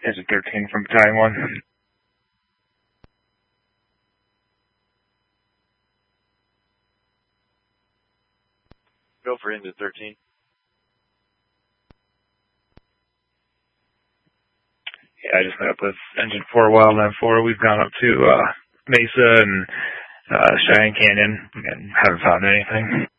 Engine 13 from Battalion 1. Go for Engine 13. Yeah, I just met up with Engine 4 Wildland 4. We've gone up to Mesa and Cheyenne Canyon and haven't found anything.